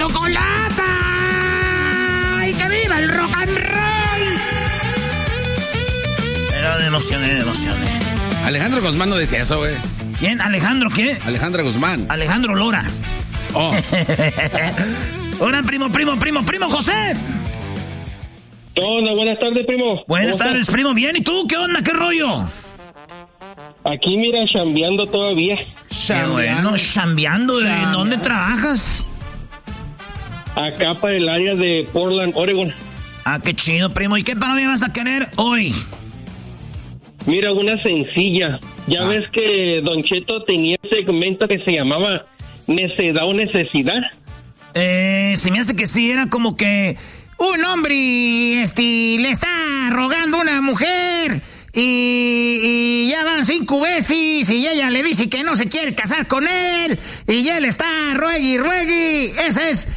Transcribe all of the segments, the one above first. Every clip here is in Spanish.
chocolata! ¡Y que viva el rock and roll! Pero me emocioné. Alejandro Guzmán no decía eso, güey. ¿Quién? ¿Alejandro qué? Alejandro Guzmán. Alejandro Lora. Oh. Hola, primo José. Hola, buenas tardes, primo. Buenas tardes, primo. Bien, ¿y tú? ¿Qué onda? ¿Qué rollo? Aquí, mira, chambeando todavía. Chambeando. ¿En dónde trabajas? Acá para el área de Portland, Oregon. Ah, qué chido, primo. ¿Y qué parodia vas a querer hoy? Mira, una sencilla. Ya ves que Don Cheto tenía un segmento que se llamaba Necedad o Necesidad. Se me hace que sí, era como que un hombre le está rogando a una mujer y ya van 5 veces y ella le dice que no se quiere casar con él y él está ruegue. Ese es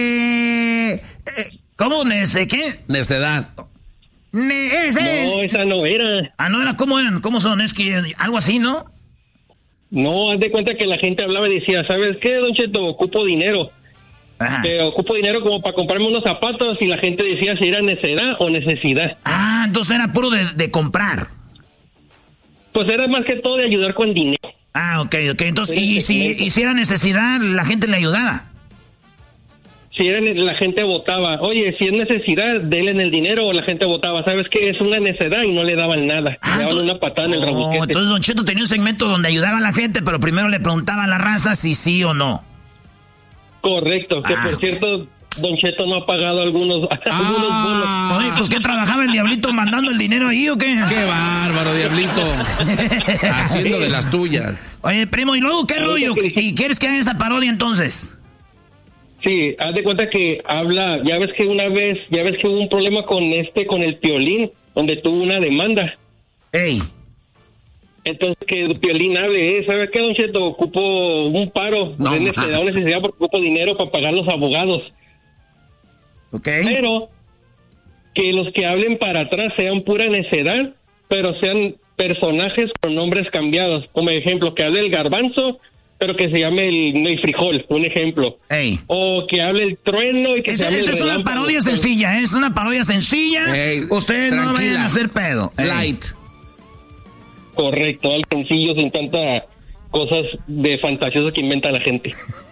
¿cómo? ¿Qué? Necedad. No, esa no era. Ah, no era. ¿Cómo eran? ¿Cómo son? Es que algo así, ¿no? No, haz de cuenta que la gente hablaba y decía, ¿sabes qué, Don Cheto? Ocupo dinero. Ajá. Ocupo dinero como para comprarme unos zapatos y la gente decía si era necedad o necesidad. Ah, entonces era puro de comprar. Pues era más que todo de ayudar con dinero. Ah, ok. Entonces, y si era necesidad, la gente le ayudaba. Si era, la gente votaba, oye, si es necesidad, denle en el dinero, o la gente votaba, ¿sabes qué? Es una necedad y no le daban nada. Le daban una patada en el rabuquete. Entonces Don Cheto tenía un segmento donde ayudaba a la gente, pero primero le preguntaba a la raza si sí o no. Correcto, que por cierto, Don Cheto no ha pagado algunos bonos. Oye, pues ¿qué trabajaba el Diablito mandando el dinero ahí o qué? ¡Qué bárbaro, Diablito! Haciendo de las tuyas. Oye, primo, ¿y luego qué rollo? ¿Y quieres que haga esa parodia entonces? Sí, haz de cuenta que habla, ya ves que hubo un problema con el Piolín, donde tuvo una demanda. ¡Ey! Entonces que el Piolín hable, ¿sabes qué, Don Cheto? Ocupo un paro, de necesidad porque ocupo dinero para pagar los abogados. Ok. Pero que los que hablen para atrás sean pura necedad, pero sean personajes con nombres cambiados. Como ejemplo, que hable el Garbanzo, pero que se llame el frijol, un ejemplo. Ey. O que hable el trueno y que se llame Esta es una parodia sencilla, es una parodia sencilla. Ey, ustedes tranquila. no vayan a hacer pedo. Light. Correcto, algo sencillo, sin tanta cosas de fantasioso que inventa la gente.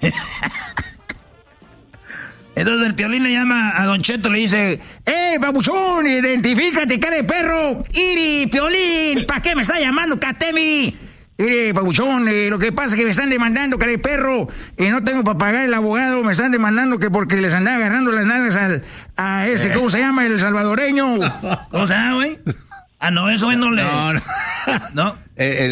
Entonces el Piolín le llama a Don Cheto, le dice, babuchón, identifícate, cara de perro. Iri, Piolín, ¿para qué me está llamando, Catemi? Mire, pabuchón, lo que pasa es que me están demandando, cara de perro, y no tengo para pagar el abogado, me están demandando que porque les andaba agarrando las nalgas a ese, ¿cómo se llama? El salvadoreño. ¿Cómo se llama, güey? Ah, no, eso güey no le... No. No, no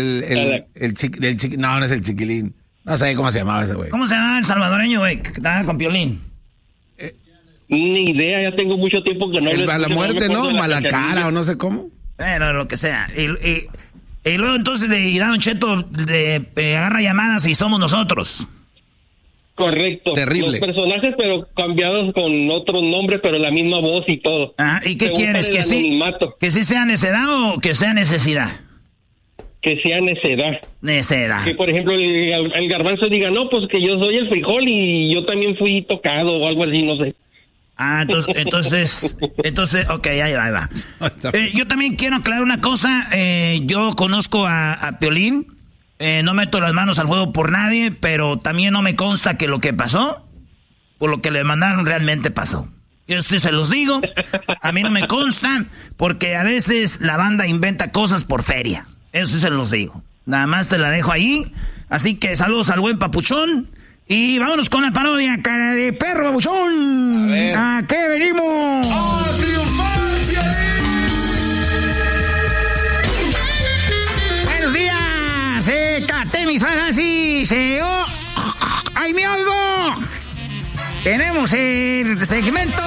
es el Chiquilín. No sé cómo se llamaba ese güey. ¿Cómo se llama el salvadoreño, güey, que estaba con Piolín? Ni idea, ya tengo mucho tiempo que no... A la muerte, ¿no? Malacara o no sé cómo. Bueno, lo que sea. Y luego entonces de Don Cheto agarra llamadas y somos nosotros. Correcto. Terrible. Los personajes, pero cambiados con otros nombres, pero la misma voz y todo. Ah, ¿y qué quieres? ¿Que sí sea necedad o que sea necesidad? Que sea necedad. Necedad. Que, por ejemplo, el Garbanzo diga, no, pues que yo soy el frijol y yo también fui tocado o algo así, no sé. Ah, entonces, ok, ahí va. Yo también quiero aclarar una cosa. Yo conozco a Piolín. No meto las manos al fuego por nadie, pero también no me consta que lo que pasó, o lo que le mandaron realmente pasó. Yo sí se los digo. A mí no me consta, porque a veces la banda inventa cosas por feria. Eso sí se los digo. Nada más te la dejo ahí. Así que saludos al buen papuchón. Y vámonos con la parodia, cara de perro, babuchón. ¿A qué venimos? ¡A triunfar, Piolín! Buenos días, Catemis Farasis, ¡ay, me oigo! Tenemos el segmento,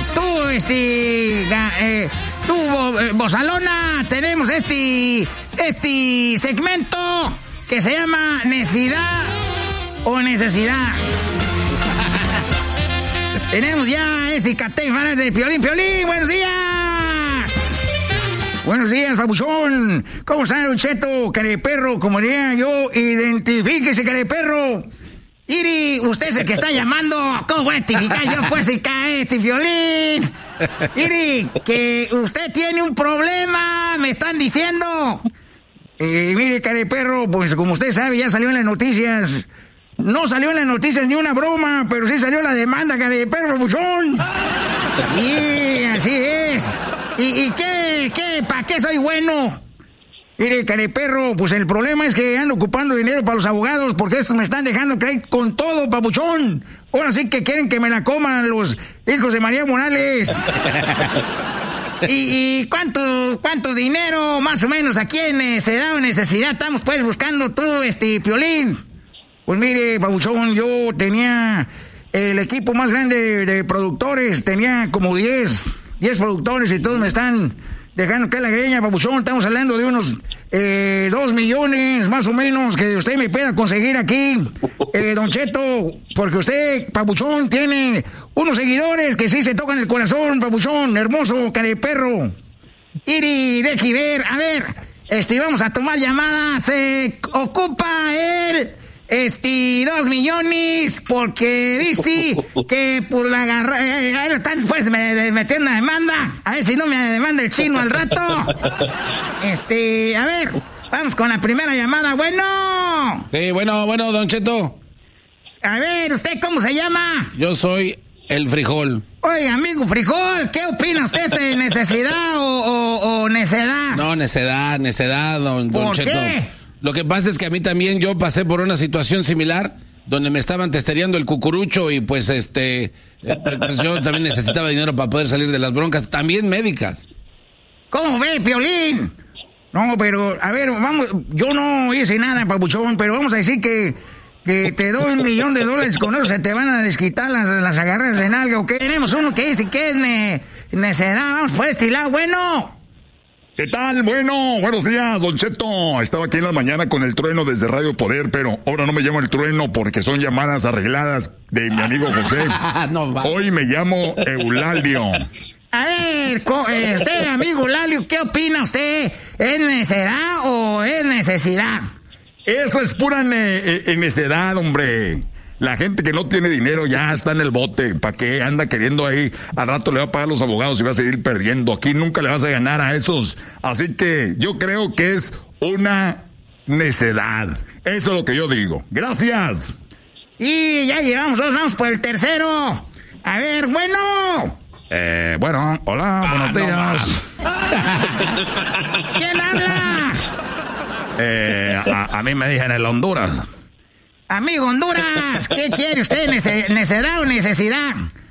Bozalona, tenemos este segmento que se llama Necesidad o Necesidad. Tenemos ya ese Catemis de Piolín, buenos días. Buenos días, babuchón. ¿Cómo está, Don Cheto? Careperro, como diría yo, identifíquese, careperro. Iri, usted es el que está llamando. ¿Cómo voy a identificar yo pues si cae este Piolín? Iri, que usted tiene un problema, me están diciendo. Mire, careperro, pues como usted sabe, ya salió en las noticias. No salió en las noticias ni una broma, pero sí salió la demanda, careperro, buchón. Y así es. ¿Y qué? ¿Para qué soy bueno? Mire, careperro, pues el problema es que ando ocupando dinero para los abogados porque estos me están dejando caer con todo, papuchón. Ahora sí que quieren que me la coman los hijos de María Morales. ¿Y cuánto dinero más o menos aquí en Necedad o Necesidad estamos pues buscando tú, Piolín? Pues mire, papuchón, yo tenía el equipo más grande de productores, tenía como 10 productores y todos me están dejando caer la greña, papuchón. Estamos hablando de unos 2 millones más o menos que usted me pueda conseguir aquí, Don Cheto, porque usted, papuchón, tiene unos seguidores que sí se tocan el corazón, papuchón, hermoso, careperro. Iri, deje ver, a ver, vamos a tomar llamadas, se ocupa el 2 millones, porque dice que por la agarra, ahí lo están pues metiendo una demanda, a ver si no me demanda el chino al rato. A ver, vamos con la primera llamada. Bueno. Sí, bueno, Don Cheto. A ver, ¿usted cómo se llama? Yo soy el Frijol. Oye, amigo Frijol, ¿qué opina usted de necesidad o necedad? No, necedad, don Cheto. ¿Por qué? Lo que pasa es que a mí también yo pasé por una situación similar donde me estaban testereando el cucurucho y pues pues yo también necesitaba dinero para poder salir de las broncas, también médicas. ¿Cómo ve, Piolín? No, pero, a ver, vamos, yo no hice nada, papuchón, pero vamos a decir que te doy $1 millón, con eso se te van a desquitar las agarras de nalga, ¿o qué? Tenemos uno que dice que es necedad, vamos por este lado, bueno. ¿Qué tal? Bueno, buenos días, Don Cheto. Estaba aquí en la mañana con el trueno desde Radio Poder, pero ahora no me llamo el trueno porque son llamadas arregladas de mi amigo José. Hoy me llamo Eulalio. A ver, usted, amigo Eulalio, ¿qué opina usted? ¿Es necedad o es necesidad? Eso es pura necedad, hombre. La gente que no tiene dinero ya está en el bote. ¿Para qué anda queriendo ahí? Al rato le va a pagar los abogados y va a seguir perdiendo. Aquí nunca le vas a ganar a esos. Así que yo creo que es una necedad. Eso es lo que yo digo. Gracias. Y ya llevamos 2, vamos por el tercero. A ver, bueno. Bueno, hola, buenos días. ¿Quién habla? A mí me dicen el Honduras. Amigo Honduras, ¿qué quiere usted? ¿Necedad o necesidad?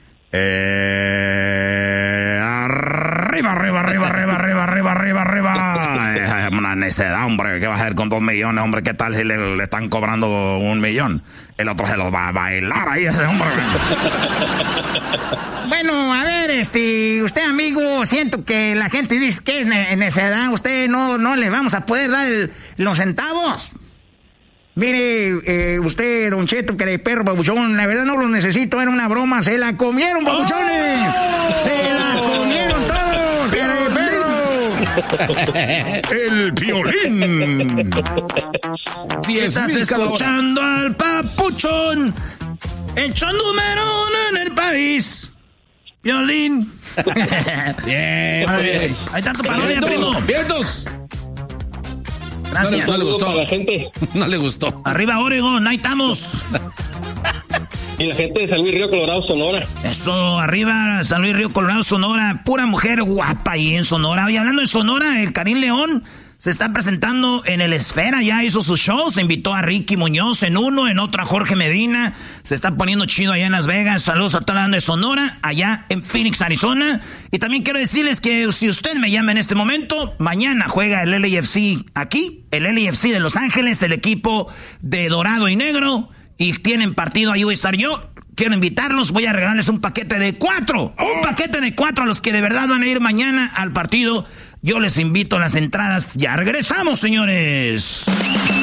Arriba. Una necedad, hombre. ¿Qué va a hacer con 2 millones, hombre? ¿Qué tal si le están cobrando 1 millón? El otro se los va a bailar ahí, ese hombre. Bueno, a ver, usted, amigo, siento que la gente dice que es necedad. Usted no le vamos a poder dar los centavos. Mire, usted, Don Cheto, que de perro, papuchón, la verdad no lo necesito, era una broma, se la comieron, papuchones. Se la comieron todos, que de perro. El Piolín. Estás escuchando al papuchón, hecho número 1 en el país. Piolín. Bien, muy bien. Hay tanto parodia, primo. ¡Vientos! Gracias. No le gustó. Para la gente. No le gustó. Arriba Oregon, ahí estamos. Y la gente de San Luis Río Colorado, Sonora. Eso, arriba San Luis Río Colorado, Sonora. Pura mujer guapa ahí en Sonora. Y hablando de Sonora, el Karim León se está presentando en el Esfera, ya hizo sus shows, invitó a Ricky Muñoz en uno, en otro a Jorge Medina, se está poniendo chido allá en Las Vegas. Saludos a toda la banda de Sonora, allá en Phoenix, Arizona. Y también quiero decirles que si usted me llama en este momento, mañana juega el LAFC aquí, el LAFC de Los Ángeles, el equipo de dorado y negro, y tienen partido, ahí voy a estar yo. Quiero invitarlos, voy a regalarles un paquete de 4, un paquete de 4 a los que de verdad van a ir mañana al partido. Yo les invito a las entradas. Ya regresamos, señores.